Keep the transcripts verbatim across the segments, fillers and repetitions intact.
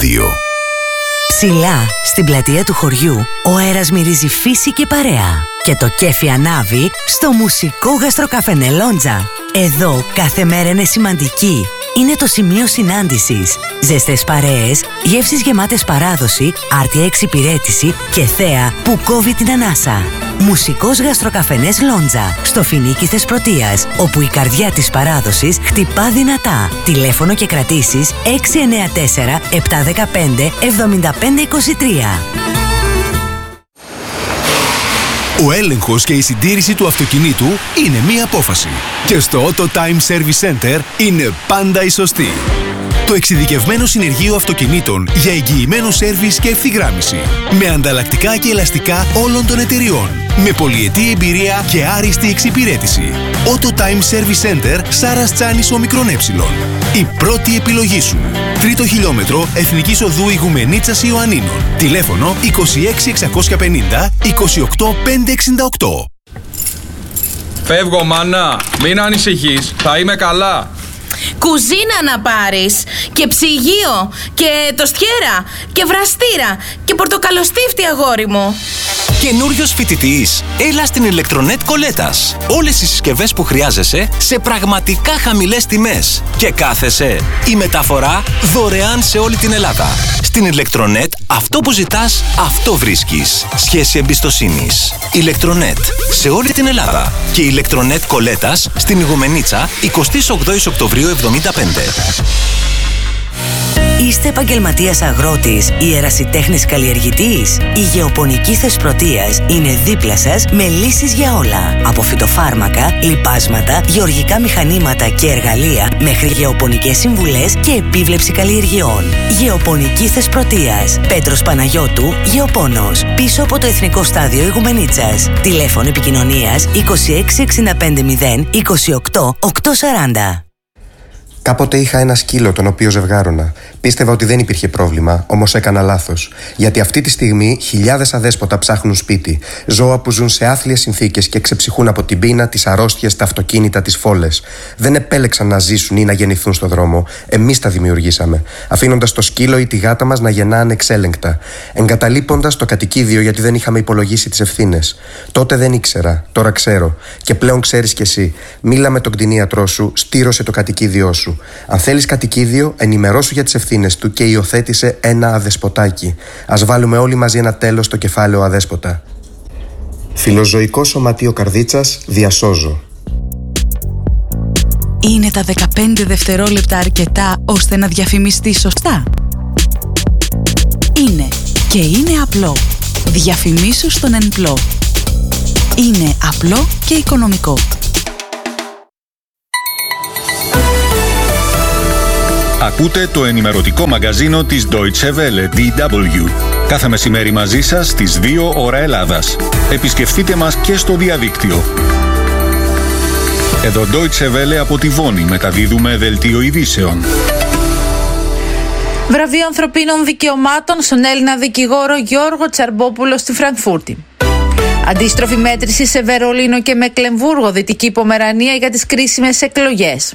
δύο. Ψηλά, στην πλατεία του χωριού, ο αέρας μυρίζει φύση και παρέα. Και το κέφι ανάβει στο μουσικό γαστροκαφενέ Λόντζα. Εδώ κάθε μέρα είναι σημαντική. Είναι το σημείο συνάντησης. Ζεστές παρέες, γεύσεις γεμάτες παράδοση, άρτια εξυπηρέτηση και θέα που κόβει την ανάσα. Μουσικός γαστροκαφενές Λόντζα, στο Φινίκι Θεσπρωτείας, όπου η καρδιά της παράδοσης χτυπά δυνατά. Τηλέφωνο και κρατήσεις έξι εννιά τέσσερα επτά ένα πέντε εβδομήντα πέντε είκοσι τρία. Ο έλεγχος και η συντήρηση του αυτοκινήτου είναι μία απόφαση. Και στο Auto Time Service Center είναι πάντα η σωστή. Το εξειδικευμένο συνεργείο αυτοκινήτων για εγγυημένο σέρβις και ευθυγράμμιση. Με ανταλλακτικά και ελαστικά όλων των εταιριών. Με πολυετή εμπειρία και άριστη εξυπηρέτηση. Auto Time Service Center Σάρας Τσάνης Ομικρόν Έψιλον. Η πρώτη επιλογή σου. Τρίτο χιλιόμετρο Εθνικής Οδού Ιγουμενίτσας Ιωαννίνων. Τηλέφωνο είκοσι έξι εξακόσια πενήντα είκοσι οκτώ πεντακόσια εξήντα οκτώ. Φεύγω, μάνα. Μην ανησυχείς. Θα είμαι καλά. Κουζίνα να πάρεις και ψυγείο και τοστιέρα και βραστήρα και πορτοκαλοστίφτη, αγόρι μου. Καινούριος φοιτητής, έλα στην Ηλεκτρονέτ Κολέτας. Όλες οι συσκευές που χρειάζεσαι σε πραγματικά χαμηλές τιμές. Και κάθεσαι, η μεταφορά δωρεάν σε όλη την Ελλάδα. Στην Ηλεκτρονέτ, αυτό που ζητάς, αυτό βρίσκεις. Σχέση εμπιστοσύνης. Ηλεκτρονέτ, σε όλη την Ελλάδα. Και Ηλεκτρονέτ Κολέτας, στην Ιγουμενίτσα, εικοστή ογδόη Οκτωβρίου εβδομήντα πέντε. Είστε επαγγελματίας αγρότης ή ερασιτέχνης καλλιεργητής? Η Γεωπονική Θεσπρωτείας είναι δίπλα σας με λύσεις για όλα. Από φυτοφάρμακα, λιπάσματα, γεωργικά μηχανήματα και εργαλεία μέχρι γεωπονικές συμβουλές και επίβλεψη καλλιεργειών. Γεωπονική Θεσπρωτείας. Πέτρος Παναγιώτου, Γεωπόνος. Πίσω από το Εθνικό Στάδιο Ιγουμενίτσας. Τηλέφωνο επικοινωνίας είκοσι έξι εξήντα πέντε μηδέν είκοσι οκτώ οκτακόσια σαράντα. Κάποτε είχα ένα σκύλο τον οποίο ζευγάρωνα. Πίστευα ότι δεν υπήρχε πρόβλημα, όμως έκανα λάθος. Γιατί αυτή τη στιγμή χιλιάδες αδέσποτα ψάχνουν σπίτι. Ζώα που ζουν σε άθλιες συνθήκες και ξεψυχούν από την πείνα, τις αρρώστιες, τα αυτοκίνητα, τις φόλες. Δεν επέλεξαν να ζήσουν ή να γεννηθούν στον δρόμο. Εμείς τα δημιουργήσαμε. Αφήνοντας το σκύλο ή τη γάτα μας να γεννά ανεξέλεγκτα. Εγκαταλείποντας το κατοικίδιο γιατί δεν είχαμε υπολογίσει τις ευθύνες. Τότε δεν ήξερα, τώρα ξέρω. Και πλέον ξέρεις κι εσύ. Μίλα με τον κτηνίατρό σου, στήρωσε το κατοικίδιό σου. Αν θέλεις κατοικίδιο, ενημερώσου για τις ευθύνες του και υιοθέτησε ένα αδεσποτάκι. Ας βάλουμε όλοι μαζί ένα τέλος στο κεφάλαιο αδέσποτα. Φιλοζωικό Σωματείο Καρδίτσας, διασώζω. Είναι τα δεκαπέντε δευτερόλεπτα αρκετά ώστε να διαφημιστεί σωστά? Είναι και είναι απλό. Διαφημίσου στον Ενπλό. Είναι απλό και οικονομικό. Ακούτε το ενημερωτικό μαγκαζίνο της Deutsche Welle, ντι ντάμπλιου. Κάθε μεσημέρι μαζί σας στις δύο ώρα Ελλάδας. Επισκεφτείτε μας και στο διαδίκτυο. Εδώ Deutsche Welle από τη Βόνη μεταδίδουμε δελτίο ειδήσεων. Βραβείο Ανθρωπίνων Δικαιωμάτων στον Έλληνα δικηγόρο Γιώργο Τσαρμπόπουλο στη Φραγκφούρτη. Αντίστροφη μέτρηση σε Βερολίνο και Μεκλεμβούργο, Δυτική Πομερανία για τις κρίσιμες εκλογές.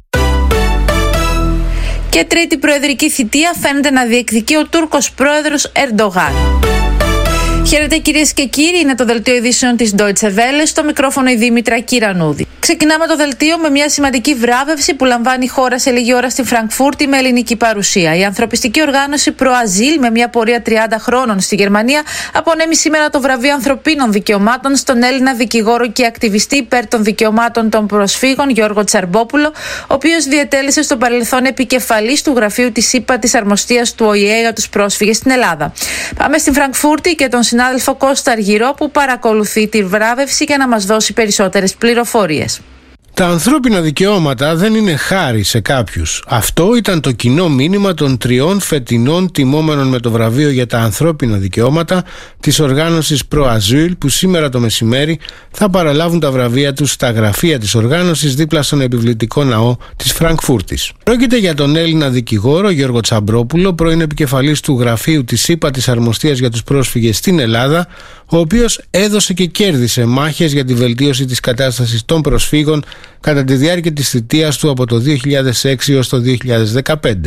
Και τρίτη προεδρική θητεία φαίνεται να διεκδικεί ο Τούρκος πρόεδρος Ερντογάν. Χαίρετε κυρίες και κύριοι, είναι το δελτίο ειδήσεων της Deutsche Welle, στο μικρόφωνο η Δήμητρα Κυρανούδη. Ξεκινάμε το δελτίο με μια σημαντική βράβευση που λαμβάνει η χώρα σε λίγη ώρα στη Φραγκφούρτη με ελληνική παρουσία. Η ανθρωπιστική οργάνωση Προαζήλ, με μια πορεία τριάντα χρόνων στη Γερμανία, απονέμει σήμερα το βραβείο Ανθρωπίνων Δικαιωμάτων στον Έλληνα δικηγόρο και ακτιβιστή υπέρ των δικαιωμάτων των προσφύγων Γιώργο Τσαρμπόπουλο, ο οποίος διετέλεσε στο παρελθόν επικεφαλής του γραφείου της ΥΠΑ της Αρμοστίας του Ο Η Ε για τους πρόσφυγες στην Ελλάδα. Πάμε στην Φραγκφούρτη και τον συνάδελφο Κώστα Αργυρό που παρακολουθεί τη βράβευση για να μας δώσει περισσότερες πληροφορίες. Τα ανθρώπινα δικαιώματα δεν είναι χάρη σε κάποιους. Αυτό ήταν το κοινό μήνυμα των τριών φετινών τιμόμενων με το βραβείο για τα ανθρώπινα δικαιώματα της οργάνωσης Προαζήλ, που σήμερα το μεσημέρι θα παραλάβουν τα βραβεία τους στα γραφεία της οργάνωσης δίπλα στον επιβλητικό ναό της Φραγκφούρτης. Πρόκειται για τον Έλληνα δικηγόρο Γιώργο Τσαρμπόπουλο, πρώην επικεφαλής του γραφείου της ΥΠΑ της Αρμοστίας για τους πρόσφυγες στην Ελλάδα, ο οποίος έδωσε και κέρδισε μάχες για τη βελτίωση της κατάστασης των προσφύγων κατά τη διάρκεια της θητείας του από το δύο χιλιάδες έξι έως το δύο χιλιάδες δεκαπέντε.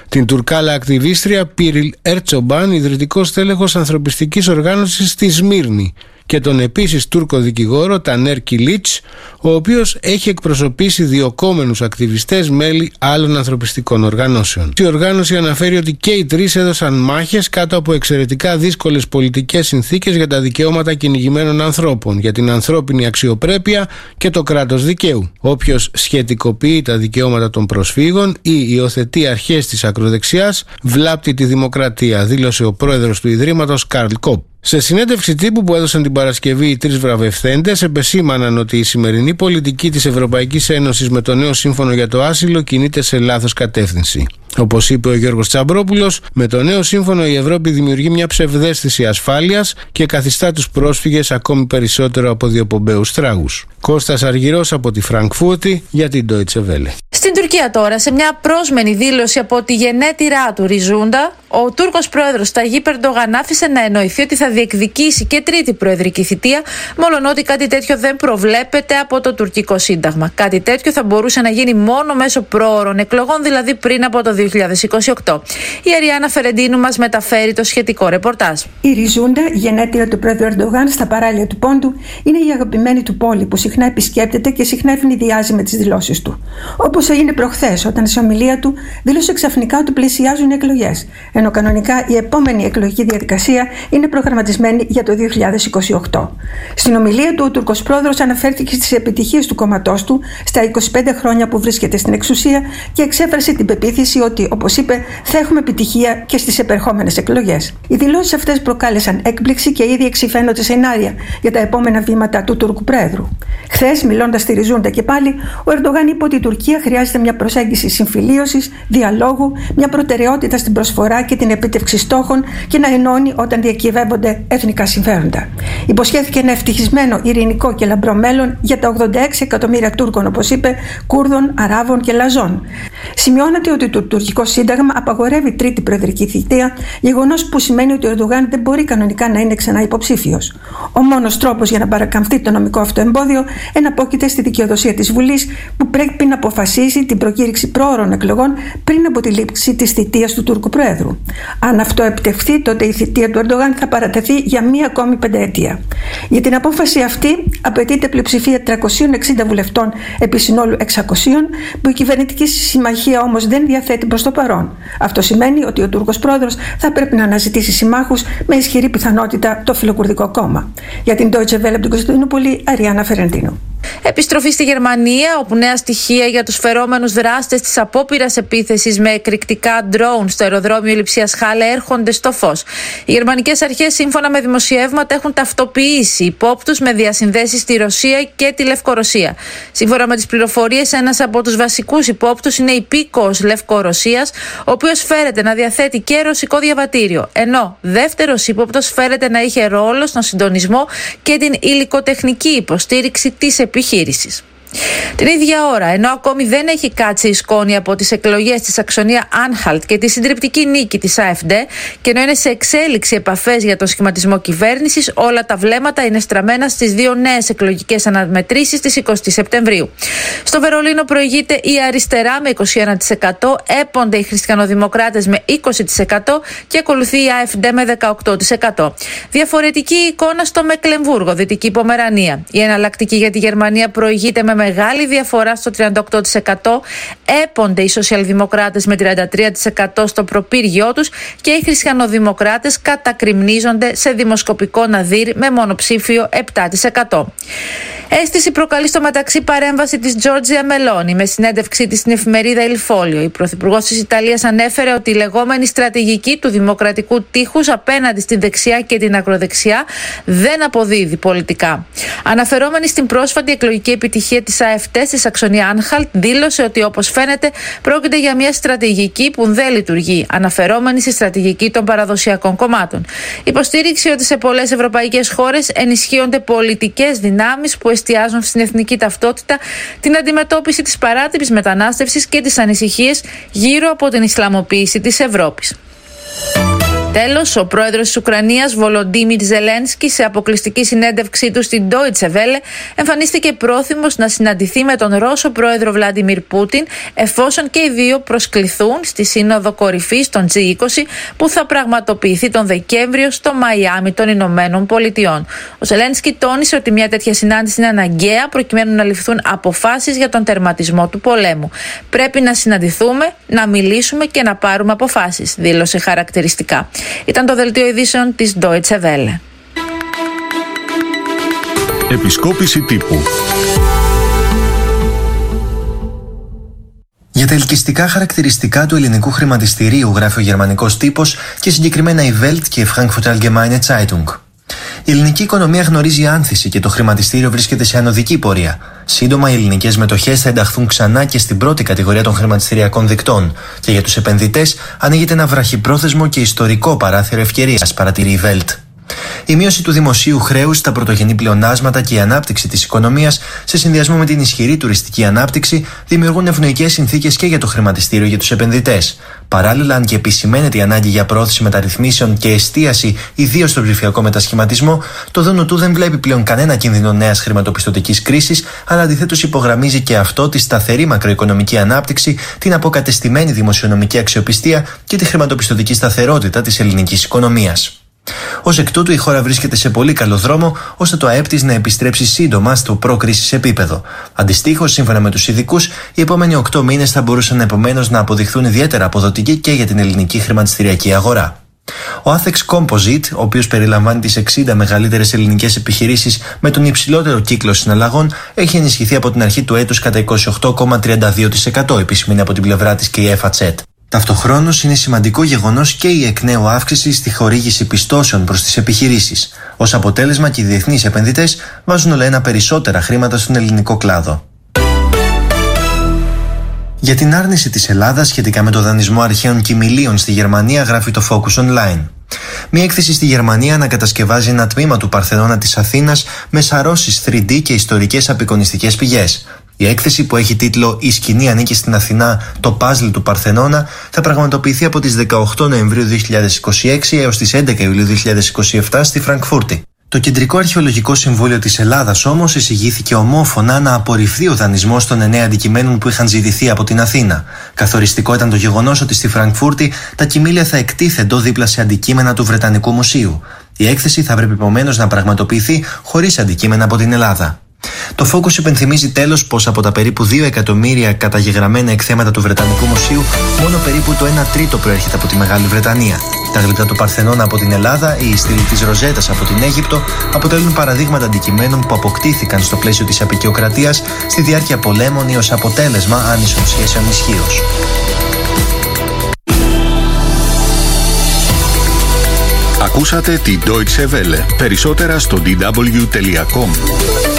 την Τουρκάλα ακτιβίστρια Πίριλ Ερτσομπάν, ιδρυτικός τέλεχος ανθρωπιστικής οργάνωσης στη Σμύρνη, και τον επίσης Τούρκο δικηγόρο Τανέρ Κιλίτς, ο οποίος έχει εκπροσωπήσει διωκόμενους ακτιβιστές μέλη άλλων ανθρωπιστικών οργανώσεων. Η οργάνωση αναφέρει ότι και οι τρεις έδωσαν μάχες κάτω από εξαιρετικά δύσκολες πολιτικές συνθήκες για τα δικαιώματα κυνηγημένων ανθρώπων, για την ανθρώπινη αξιοπρέπεια και το κράτος δικαίου. Όποιος σχετικοποιεί τα δικαιώματα των προσφύγων ή υιοθετεί αρχές της ακροδεξιάς βλάπτει τη δημοκρατία, δήλωσε ο πρόεδρος του Ιδρύματος Καρλ Κόπ. Σε συνέντευξη τύπου που έδωσαν την Παρασκευή οι τρεις βραβευθέντες, επεσήμαναν ότι η σημερινή πολιτική της Ευρωπαϊκής Ένωσης με το νέο σύμφωνο για το άσυλο κινείται σε λάθος κατεύθυνση. Όπως είπε ο Γιώργος Τσαμπρόπουλος, με το νέο σύμφωνο η Ευρώπη δημιουργεί μια ψευδαίσθηση ασφάλειας και καθιστά τους πρόσφυγες ακόμη περισσότερο από διοπομπαίους τράγους. Κώστας Αργυρός από τη Φραγκφούρτη για την Deutsche Welle. Στην Τουρκία τώρα, σε μια πρόσμενη δήλωση από τη γενέτειρά του Ριζούντα, ο Τούρκος πρόεδρος Ταγίπ Ερντογάν άφησε να εννοηθεί ότι θα διεκδικήσει και τρίτη προεδρική θητεία, μόλον ότι κάτι τέτοιο δεν προβλέπεται από το τουρκικό σύνταγμα. Κάτι τέτοιο θα μπορούσε να γίνει μόνο μέσω προώρων εκλογών, δηλαδή πριν από το δύο χιλιάδες είκοσι οκτώ. Η Αριάννα Φερεντίνου μας μεταφέρει το σχετικό ρεπορτάζ. Η Ριζούντα, γενέτειρα του πρόεδρου Ερντογάν στα παράλια του Πόντου, είναι η αγαπημένη του πόλη που συχνά επισκέπτεται και συχνά ευνηδιάζει με τις δηλώσεις του. Όπως έγινε προχθές, όταν σε ομιλία του δήλωσε ξαφνικά ότι πλησιάζουν οι εκλογές, ενώ κανονικά η επόμενη εκλογική διαδικασία είναι προγραμματισμένη για το δύο χιλιάδες είκοσι οκτώ. Στην ομιλία του, ο Τούρκος πρόεδρος αναφέρθηκε στις επιτυχίες του κόμματός του στα είκοσι πέντε χρόνια που βρίσκεται στην εξουσία και εξέφρασε την πεποίθηση ότι, όπως είπε, θα έχουμε επιτυχία και στις επερχόμενες εκλογές. Οι δηλώσεις αυτές προκάλεσαν έκπληξη και ήδη εξυφαίνονται σενάρια για τα επόμενα βήματα του Τούρκου πρόεδρου. Χθες, μιλώντας στη Ριζούντα και πάλι, ο Ερντογάν είπε ότι η Τουρκία χρειάζεται μια προσέγγιση συμφιλίωσης, διαλόγου, μια προτεραιότητα στην προσφορά και την επίτευξη στόχων και να ενώνει όταν διακυβεύονται εθνικά συμφέροντα. Υποσχέθηκε ένα ευτυχισμένο, ειρηνικό και λαμπρό μέλλον για τα ογδόντα έξι εκατομμύρια Τούρκων, όπως είπε, Κούρδων, Αράβων και Λαζών. Σημειώνεται ότι το τουρκικό σύνταγμα απαγορεύει τρίτη προεδρική θητεία, γεγονός που σημαίνει ότι ο Ερντογάν δεν μπορεί κανονικά να είναι ξανά υποψήφιος. Ο μόνος τρόπος για να παρακαμφθεί το νομικό αυτό εμπόδιο εναπόκειται στη δικαιοδοσία της Βουλής, που πρέπει να αποφασίσει την προκήρυξη προώρων εκλογών πριν από τη λήξη της θητείας του Τούρκου Προέδρου. Αν αυτό επιτευχθεί, τότε η θητεία του Ερντογάν θα παρατεθεί για μία ακόμη πενταετία. Για την απόφαση αυτή απαιτείται πλειοψηφία τριακοσίων εξήντα βουλευτών επί συνόλου εξακοσίων, που η κυβερνητική συμμαχία όμως δεν διαθέτει προς το παρόν. Αυτό σημαίνει ότι ο Τούρκος πρόεδρος θα πρέπει να αναζητήσει συμμάχους με ισχυρή πιθανότητα το Φιλοκουρδικό κόμμα. Για την Deutsche Welle από την Κωνσταντινούπολη, Αριάννα Φερεντίνου. Επιστροφή στη Γερμανία, όπου νέα στοιχεία για τους φερόμενους δράστες της απόπειρας επίθεσης με εκρηκτικά drone στο αεροδρόμιο Λειψίας Χάλε έρχονται στο φως. Οι γερμανικές αρχές, σύμφωνα με δημοσιεύματα, έχουν ταυτοποιήσει υπόπτους με διασυνδέσεις στη Ρωσία και τη Λευκορωσία. Σύμφωνα με τις πληροφορίες, ένας από τους βασικούς υπόπτους είναι υπήκοος Λευκορωσίας, ο οποίος φέρεται να διαθέτει και ρωσικό διαβατήριο, ενώ δεύτερος υπόπτος φέρεται να είχε ρόλο στον συντονισμό και την υλικοτεχνική υποστήριξη της επιχείρησης. Την ίδια ώρα, ενώ ακόμη δεν έχει κάτσει η σκόνη από τις εκλογές στη Σαξονία Άνχαλτ και τη συντριπτική νίκη της AfD, και ενώ είναι σε εξέλιξη επαφές για τον σχηματισμό κυβέρνησης, όλα τα βλέμματα είναι στραμμένα στις δύο νέες εκλογικές αναμετρήσεις της εικοστής Σεπτεμβρίου. Στο Βερολίνο προηγείται η αριστερά με είκοσι ένα τοις εκατό, έπονται οι χριστιανοδημοκράτες με είκοσι τοις εκατό και ακολουθεί η AfD με δεκαοκτώ τοις εκατό. Διαφορετική εικόνα στο Μεκλεμβούργο, Δυτική Πομερανία. Η εναλλακτική για τη Γερμανία προηγείται με μεγάλη διαφορά στο τριάντα οκτώ τοις εκατό, έπονται οι σοσιαλδημοκράτες με τριάντα τρία τοις εκατό στο προπύργιό τους και οι χριστιανοδημοκράτες κατακριμνίζονται σε δημοσκοπικό ναδύρ με μονοψήφιο επτά τοις εκατό. Αίσθηση προκαλεί στο μεταξύ παρέμβαση της Τζόρτζια Μελόνι με συνέντευξή της στην εφημερίδα Il Foglio. Η πρωθυπουργός της Ιταλίας ανέφερε ότι η λεγόμενη στρατηγική του δημοκρατικού τείχους απέναντι στην δεξιά και την ακροδεξιά δεν αποδίδει πολιτικά. Αναφερόμενη στην πρόσφατη εκλογική επιτυχία της AfD στη Σαξονία Άνχαλτ, δήλωσε ότι όπως φαίνεται πρόκειται για μια στρατηγική που δεν λειτουργεί, αναφερόμενη στη στρατηγική των παραδοσιακών κομμάτων. Υποστήριξε ότι σε πολλές ευρωπαϊκές χώρες ενισχύονται πολιτικές δυνάμεις που εστιάζουν στην εθνική ταυτότητα, την αντιμετώπιση της παράτυπης μετανάστευσης και τις ανησυχίες γύρω από την Ισλαμοποίηση της Ευρώπης. τέλος, ο πρόεδρος της Ουκρανίας, Βολοντίμιρ Ζελένσκι, σε αποκλειστική συνέντευξή του στην Deutsche Welle, εμφανίστηκε πρόθυμος να συναντηθεί με τον Ρώσο πρόεδρο Βλάντιμιρ Πούτιν, εφόσον και οι δύο προσκληθούν στη Σύνοδο Κορυφής των τζι είκοσι που θα πραγματοποιηθεί τον Δεκέμβριο στο Μαϊάμι των Ηνωμένων Πολιτειών. Ο Ζελένσκι τόνισε ότι μια τέτοια συνάντηση είναι αναγκαία προκειμένου να ληφθούν αποφάσεις για τον τερματισμό του πολέμου. Πρέπει να συναντηθούμε, να μιλήσουμε και να πάρουμε αποφάσεις, δήλωσε χαρακτηριστικά. Ήταν το δελτίο ειδήσεων της Deutsche Welle. Επισκόπηση τύπου. Για τα ελκυστικά χαρακτηριστικά του ελληνικού χρηματιστηρίου γράφει ο γερμανικός τύπος και συγκεκριμένα η Welt και η Frankfurter Allgemeine Zeitung. Η ελληνική οικονομία γνωρίζει άνθηση και το χρηματιστήριο βρίσκεται σε ανωδική πορεία. Σύντομα, οι ελληνικές μετοχές θα ενταχθούν ξανά και στην πρώτη κατηγορία των χρηματιστηριακών δικτών. Και για τους επενδυτές ανοίγεται ένα βραχυπρόθεσμο και ιστορικό παράθυρο ευκαιρίας, παρατηρεί η Welt. Η μείωση του δημοσίου χρέους, τα πρωτογενή πλεονάσματα και η ανάπτυξη της οικονομίας, σε συνδυασμό με την ισχυρή τουριστική ανάπτυξη, δημιουργούν ευνοϊκές συνθήκες και για το χρηματιστήριο για τους επενδυτές. Παράλληλα, αν και επισημαίνεται η ανάγκη για πρόθεση μεταρρυθμίσεων και εστίαση ιδίως στον ψηφιακό μετασχηματισμό, το ΔΝΤ δεν βλέπει πλέον κανένα κίνδυνο νέας χρηματοπιστωτικής κρίσης, αλλά αντιθέτως υπογραμμίζει και αυτό τη σταθερή μακροοικονομική ανάπτυξη, την αποκατεστημένη δημοσιονομική αξιοπιστία και τη χρηματοπιστωτική σταθερότητα της ελληνικής οικονομίας. Ως εκ τούτου, η χώρα βρίσκεται σε πολύ καλό δρόμο ώστε το ΑΕΠ της να επιστρέψει σύντομα στο προ-κρίσης επίπεδο. Αντιστοίχως, σύμφωνα με τους ειδικούς, οι επόμενοι οκτώ μήνες θα μπορούσαν επομένως να αποδειχθούν ιδιαίτερα αποδοτικοί και για την ελληνική χρηματιστηριακή αγορά. Ο Athex Composite, ο οποίος περιλαμβάνει τις εξήντα μεγαλύτερες ελληνικές επιχειρήσεις με τον υψηλότερο κύκλο συναλλαγών, έχει ενισχυθεί από την αρχή του έτους κατά είκοσι οκτώ κόμμα τριάντα δύο τοις εκατό, επισημαίνει από την πλευρά της και η ΕΦΑΤΣΕΤ. Ταυτοχρόνως, είναι σημαντικό γεγονός και η εκ νέου αύξηση στη χορήγηση πιστώσεων προς τις επιχειρήσεις. Ως αποτέλεσμα, και οι διεθνείς επενδυτές βάζουν όλο ένα περισσότερα χρήματα στον ελληνικό κλάδο. Για την άρνηση της Ελλάδας σχετικά με το δανεισμό αρχαίων κοιμηλίων στη Γερμανία, γράφει το Focus Online. Μια έκθεση στη Γερμανία ανακατασκευάζει ένα τμήμα του Παρθενώνα της Αθήνας με σαρώσεις θρι ντι και ιστορικές απεικονιστικές πηγές. Η έκθεση, που έχει τίτλο «Η σκηνή ανήκει στην Αθηνά, το παζλ του Παρθενώνα», θα πραγματοποιηθεί από τις δεκαοκτώ Νοεμβρίου δύο χιλιάδες είκοσι έξι έως τις έντεκα Ιουλίου δύο χιλιάδες είκοσι επτά στη Φραγκφούρτη. Το Κεντρικό Αρχαιολογικό Συμβούλιο της Ελλάδας όμως εισηγήθηκε ομόφωνα να απορριφθεί ο δανεισμός των εννέα αντικειμένων που είχαν ζητηθεί από την Αθήνα. Καθοριστικό ήταν το γεγονός ότι στη Φραγκφούρτη τα κοιμήλια θα εκτίθεντο δίπλα σε αντικείμενα του Βρετανικού Μουσείου. Η έκθεση θα πρέπει επομένως να πραγματοποιηθεί χωρίς αντικείμενα από την Ελλάδα. Το Focus υπενθυμίζει τέλος πως από τα περίπου δύο εκατομμύρια καταγεγραμμένα εκθέματα του Βρετανικού Μουσείου, μόνο περίπου το ένα τρίτο προέρχεται από τη Μεγάλη Βρετανία. Τα γλυπτά του Παρθενώνα από την Ελλάδα ή η στήλη της Ροζέτας από την Αίγυπτο αποτελούν παραδείγματα αντικειμένων που αποκτήθηκαν στο πλαίσιο της αποικιοκρατίας στη διάρκεια πολέμων ή ως αποτέλεσμα άνισων σχέσεων ισχύως. Ακούσατε τη Deutsche Welle. Περισσότερα στο ντι ντάμπλιου τελεία κομ.